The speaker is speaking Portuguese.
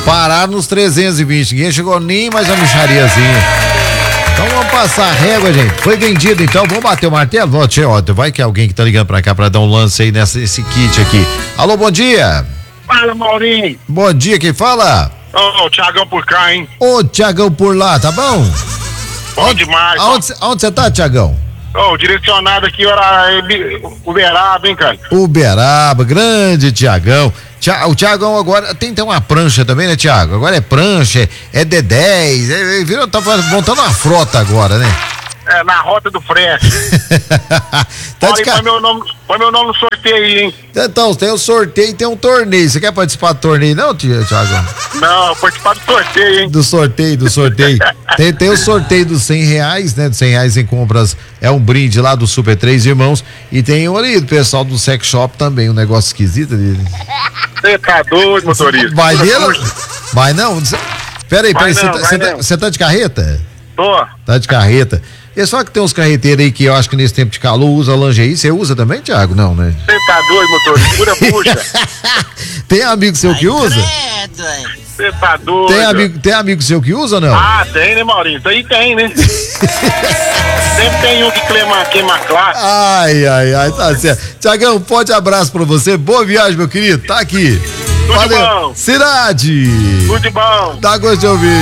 Pararam nos 320, ninguém chegou nem mais a mixariazinha. Então vamos passar a régua, gente. Foi vendido, então vamos bater o martelo? Vai que é alguém que tá ligando pra cá pra dar um lance aí nesse kit aqui. Alô, bom dia. Fala, Maurinho. Bom dia, quem fala? Ô, Thiagão por cá, hein? Ô, Thiagão por lá, tá bom? Bom demais. Aonde você tá, Thiagão? Ô, direcionado aqui, Uberaba, hein, cara? Uberaba, grande Thiagão. O Thiagão agora tem uma prancha também, né, Thiago? Agora é prancha, é D10, tá montando uma frota agora, né? É, na rota do frete. Põe meu nome no sorteio aí, hein? Então, tem o sorteio e tem um torneio. Você quer participar do torneio, não, Thiago? Não, participar do sorteio, hein? Do sorteio. tem o sorteio dos R$100, né? Dos R$100 em compras. É um brinde lá do Super Três Irmãos. E tem o ali do pessoal do Sex Shop também, um negócio esquisito ali. Você tá doido, motorista? Vai dele? Vai não? Peraí, você tá de carreta? Tô. Tá de carreta. E só que tem uns carreteiros aí que eu acho que nesse tempo de calor usa lingerie. Você usa também, Thiago? Não, né? Você tá doido, motorista? Pura bucha. Tem amigo seu que usa? Você tá doido. Tem amigo seu que usa ou não? Ah, tem, né, Maurinho? Isso aí tem, né? Sempre tem um que queima classe. Ai, tá certo. Thiagão, forte abraço pra você. Boa viagem, meu querido. Tá aqui. Tudo Valeu. bom. Cidade. Tudo bom. Dá gosto de ouvir.